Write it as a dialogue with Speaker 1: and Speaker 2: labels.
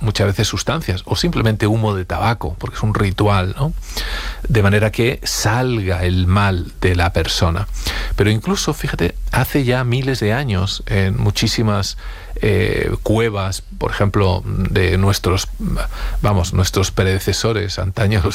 Speaker 1: muchas veces sustancias o simplemente humo de tabaco, porque es un ritual, ¿no? De manera que salga el mal de la persona. Pero incluso, fíjate, hace ya miles de años, en muchísimas cuevas, por ejemplo, de nuestros predecesores, antaño